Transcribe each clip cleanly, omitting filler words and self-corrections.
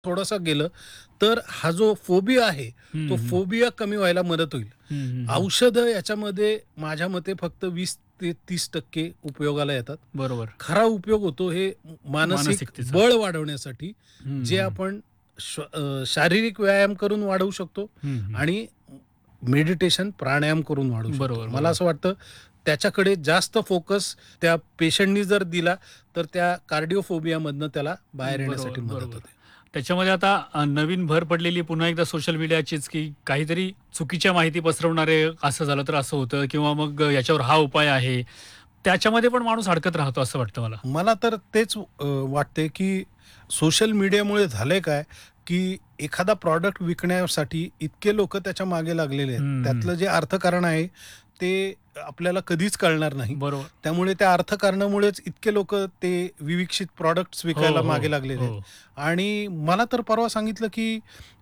थोडासा गेलं, तर हा जो फोबिया आहे, हं, तो हं. फोबिया कमी व्हायला मदत होईल. हं, हं, हं. औषधं याच्यामध्ये माझ्या मते फक्त 20 ते 30% उपयोगाला येतात. बरोबर. खरा उपयोग होतो हे मानसिक मानसिकतेचा. बळ वाढवण्यासाठी, हं, जे हं. आपण शारीरिक व्यायाम करून वाढवू शकतो हं, हं. आणि मेडिटेशन, प्राणायाम करून वाढवू शकतो. बरोबर, मला बरोबर. असं वाटतं त्याच्याकडे जास्त फोकस त्या पेशंटनी जर दिला, तर त्या कार्डिओफोबियामधनं त्याला बाहेर बरोबर, येण्यासाठी मदत बरोबर. होते. त्याच्यामध्ये आता नवीन भर पडलेली पुन्हा एकदा सोशल मीडियाचीच, की काहीतरी चुकीच्या माहिती पसरवणारे असं झालं तर असं होतं किंवा मग याच्यावर हा उपाय आहे. त्याच्यामध्ये पण माणूस अडकत राहतो असं वाटतं मला. मला तर तेच वाटते, की सोशल मीडियामुळे झालंय काय, की एखादा प्रॉडक्ट विकण्यासाठी इतके लोकं त्याच्या मागे लागलेले आहेत. हं, हं. त्यातलं जे अर्थकारण आहे, ते आपल्याला कधीच कळणार नाही. बरोबर. त्यामुळे त्या अर्थकारणामुळेच इतके लोकं ते विविक्षित प्रॉडक्ट्स हो, विकायला हो, मागे लागलेले हो. आहेत. आणि मला तर परवा सांगितलं, की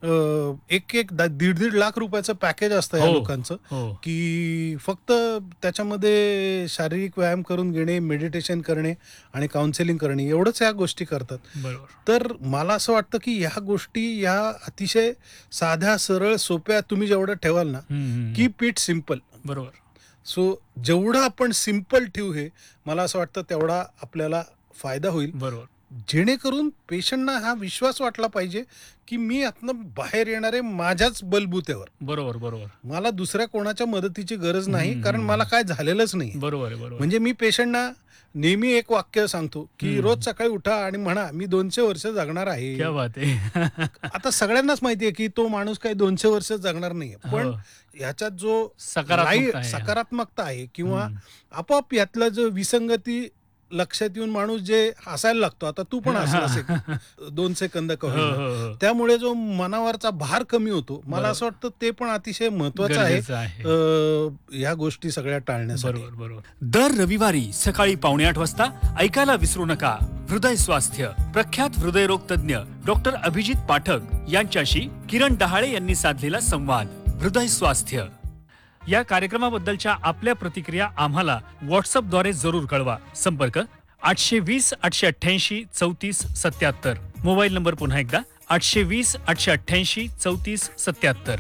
एक-एक दीड-दीड लाख रुपयाचं पॅकेज असतं या हो, लोकांचं, हो. की फक्त त्याच्यामध्ये शारीरिक व्यायाम करून घेणे, मेडिटेशन करणे आणि काउन्सिलिंग करणे एवढंच ह्या गोष्टी करतात. बरोबर. तर मला असं वाटतं, की ह्या गोष्टी ह्या अतिशय साध्या, सरळ, सोप्या तुम्ही जेवढं ठेवाल ना, हं, हं, हं. Keep it simple. बरोबर. सो जेवढं आपण सिंपल ठेवू हे, मला असं वाटतं तेवढा आपल्याला फायदा होईल. बरोबर. जेणेकरून पेशंटना हा विश्वास वाटला पाहिजे, की मी यातनं बाहेर येणार आहे माझ्याच बलबुत्यावर. बरोबर, बरोबर. मला दुसऱ्या कोणाच्या मदतीची गरज हं, नाही, हं, कारण मला हं. काय झालेलंच नाही. बरोबर आहे, बरोबर आहे. म्हणजे मी पेशंटना नेहमी एक वाक्य सांगतो, की रोज हं. सकाळी उठा आणि म्हणा, "मी 200 वर्ष जगणार क्या आहे." बात है! आता सगळ्यांनाच माहिती आहे, की तो माणूस काही 200 वर्ष जगणार नाहीये. पण हो. ह्याच्यात जो सकारात्मकता आहे. सकारात्मकता आहे किंवा हं. आपोआप यातला जो विसंगती लक्षात येऊन माणूस जे हसायला लागतो. आता तू पण हसलास एक 2 सेकंद का हो, होईना. हो, हो. त्यामुळे जो मनावरचा भार कमी होतो. मला असं बरोबर. वाटतं ते पण अतिशय महत्वाचं आहे गरजेचं आहे. ह्या गोष्टी सगळ्या टाळण्यासाठी. बरोबर, बरोबर. दर रविवारी सकाळी 7:45 वाजता ऐकायला विसरू नका. हृदय स्वास्थ्य प्रख्यात हृदयरोग तज्ञ डॉक्टर अभिजित पाठक यांच्याशी किरण डहाळे यांनी साधलेला संवाद. हृदय स्वास्थ्य या कार्यक्रमाबद्दलच्या आपल्या प्रतिक्रिया आम्हाला व्हॉट्सअपद्वारे जरूर कळवा. संपर्क 820 888 34 77. मोबाईल नंबर पुन्हा एकदा 820 888 34 77.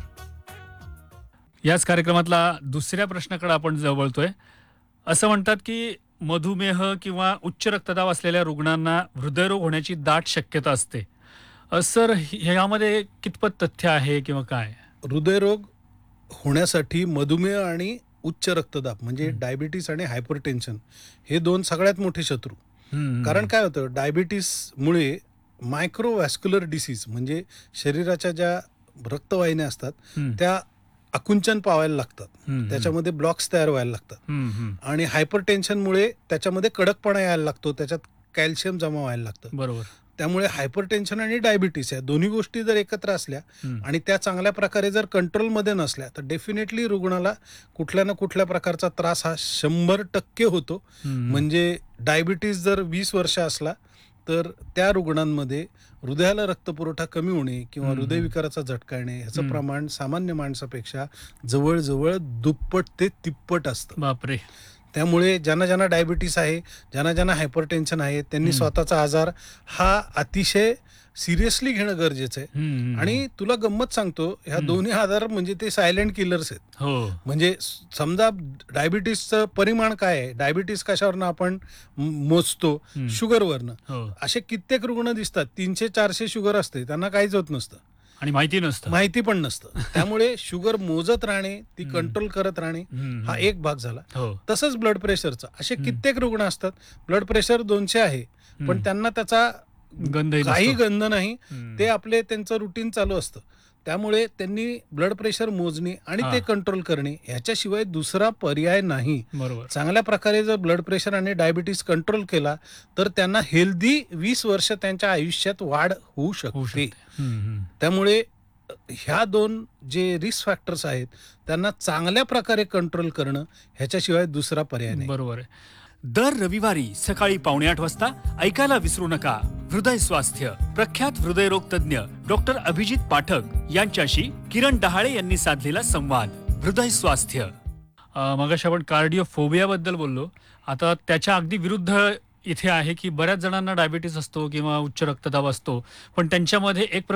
याच कार्यक्रमातला दुसऱ्या प्रश्नाकडे आपण वळतोय. असं म्हणतात की मधुमेह किंवा उच्च रक्तदाब असलेल्या रुग्णांना हृदयरोग होण्याची दाट शक्यता असते. सर ह्यामध्ये कितपत तथ्य आहे किंवा काय? हृदयरोग होण्यासाठी मधुमेह आणि उच्च रक्तदाब म्हणजे हं. डायबिटीस आणि हायपरटेन्शन हे 2 सगळ्यात मोठे शत्रू. कारण हं. काय होतं डायबिटीसमुळे मायक्रोव्हॅस्क्युलर डिसीज म्हणजे शरीराच्या ज्या रक्तवाहिन्या असतात हं. त्या आकुंचन पावायला लागतात. हं, हं. त्याच्यामध्ये ब्लॉक्स तयार व्हायला लागतात हं, हं. आणि हायपरटेन्शनमुळे त्याच्यामध्ये कडकपणा यायला लागतो. त्याच्यात कॅल्शियम जमा व्हायला लागतं. बरोबर. त्यामुळे हायपरटेन्शन आणि डायबिटीस या दोन्ही गोष्टी जर एकत्र असल्या हं. आणि त्या चांगल्या प्रकारे जर कंट्रोलमध्ये नसल्या तर डेफिनेटली रुग्णाला कुठल्या ना कुठल्या प्रकारचा त्रास हा 100% होतो. हं. म्हणजे डायबिटीस जर 20 वर्ष असला तर त्या रुग्णांमध्ये हृदयाला रक्तपुरवठा कमी होणे किंवा हं, हं. हृदयविकाराचा झटका येणे ह्याचं हं. प्रमाण सामान्य माणसापेक्षा जवळजवळ दुप्पट ते तिप्पट असतं. बापरे! त्यामुळे ज्यांना ज्यांना डायबिटीस आहे, ज्यांना ज्यांना हायपरटेन्शन आहे, त्यांनी हं. स्वतःचा आजार हा अतिशय सिरियसली घेणं गरजेचं आहे. हं, हं, आणि तुला गंमत सांगतो, ह्या हं. दोन्ही आजार म्हणजे ते सायलेंट किलर्स आहेत. हो. म्हणजे समजा डायबिटीसचं परिमाण काय आहे? डायबिटीस कशावरनं आपण मोजतो? हं. शुगरवरनं. हो. असे कित्येक रुग्ण दिसतात 300-400 शुगर असते, त्यांना काहीच होत नसतं. आणि माहिती नसतं. माहिती पण नसतं. त्यामुळे शुगर मोजत राहणे, ती हं. कंट्रोल करत राहणे हं, हा हं. एक भाग झाला. हो. तसंच ब्लड प्रेशरचं. असे हं. कित्येक रुग्ण असतात, ब्लड प्रेशर 200 आहे, पण हं. त्यांना त्याचा गंधही काही नसतो. गंध नाही. हं. ते आपले त्यांचं रुटीन चालू असतं. त्यामुळे त्यांनी ब्लड प्रेशर मोजणे आणि ते हां. कंट्रोल करणे ह्याच्याशिवाय दुसरा पर्याय नाही. बरोबर. चांगल्या प्रकारे जर ब्लड प्रेशर आणि डायबिटीस कंट्रोल केला, तर त्यांना हेल्दी 20 वर्ष त्यांच्या आयुष्यात वाढ होऊ होऊ शकते. शकते. हं, हं. त्यामुळे ह्या 2 जे रिस्क फॅक्टर्स आहेत, त्यांना चांगल्या प्रकारे कंट्रोल करणं ह्याच्याशिवाय दुसरा पर्याय नाही. बरोबर आहे. दर रविवारी सकाळी 7:45 वाजता ऐकायला विसरू नका. हृदय स्वास्थ्य प्रख्यात हृदयरोग तज्ञ डॉक्टर अभिजित पाठक यांच्याशी किरण डहाळे यांनी साधलेला संवाद. हृदय स्वास्थ्य. मगाशी आपण कार्डिओफोबिया बद्दल बोललो. आता त्याच्या अगदी विरुद्ध इथे आहे की बऱ्याच जणांना डायबिटीस असतो किंवा उच्च रक्तदाब असतो, पण त्यांच्यामध्ये एक